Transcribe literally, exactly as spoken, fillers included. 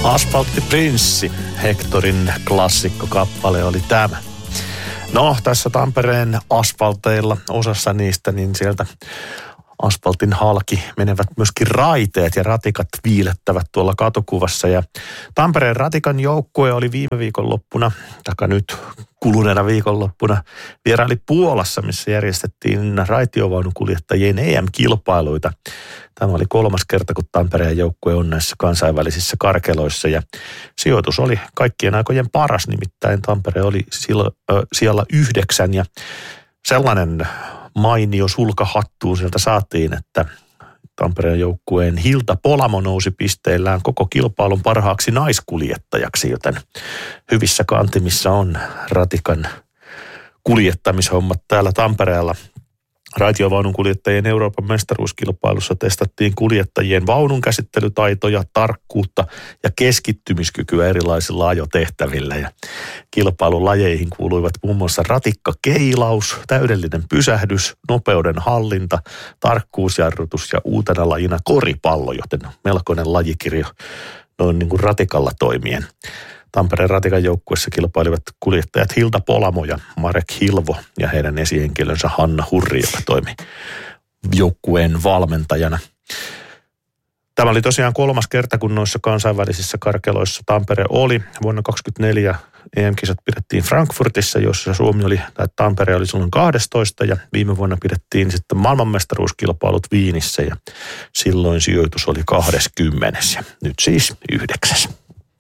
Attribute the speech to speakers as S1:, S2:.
S1: Asfalttiprinssi, Hectorin klassikkokappale oli tämä. No, tässä Tampereen asfalteilla, osassa niistä, niin sieltä asfaltin halki menevät myöskin raiteet ja ratikat viilettävät tuolla katukuvassa. Ja Tampereen ratikan joukkue oli viime viikonloppuna, taka nyt kuluneena viikonloppuna, vieraili Puolassa, missä järjestettiin raitiovaunukuljettajien E M-kilpailuita. Tämä oli kolmas kerta, kun Tampereen joukkue on näissä kansainvälisissä karkeloissa ja sijoitus oli kaikkien aikojen paras, nimittäin Tampere oli sillä, äh, siellä yhdeksän ja sellainen mainio sulka hattuun sieltä saatiin, että Tampereen joukkueen Hilda Polamo nousi pisteillään koko kilpailun parhaaksi naiskuljettajaksi, joten hyvissä kantimissa on ratikan kuljettamishommat täällä Tampereella. Raitiovaunun kuljettajien Euroopan mestaruuskilpailussa testattiin kuljettajien vaunun käsittelytaitoja, tarkkuutta ja keskittymiskykyä erilaisilla ajotehtävillä. Ja kilpailun lajeihin kuuluivat muun muassa ratikkakeilaus, täydellinen pysähdys, nopeuden hallinta, tarkkuusjarrutus ja uutena lajina koripallo, joten melkoinen lajikirjo noin niin kuin ratikalla toimien. Tampereen ratikan joukkueessa kilpailivat kuljettajat Hilda Polamo ja Marek Hilvo ja heidän esihenkilönsä Hanna Hurri, joka toimi joukkueen valmentajana. Tämä oli tosiaan kolmas kerta, kun noissa kansainvälisissä karkeloissa Tampere oli. Vuonna kaksikymmentäneljä E M-kisat pidettiin Frankfurtissa, jossa Suomi oli, tai Tampere oli silloin kahdestoista ja viime vuonna pidettiin sitten maailmanmestaruuskilpailut Viinissä ja silloin sijoitus oli kaksikymmentä ja nyt siis yhdeksäs.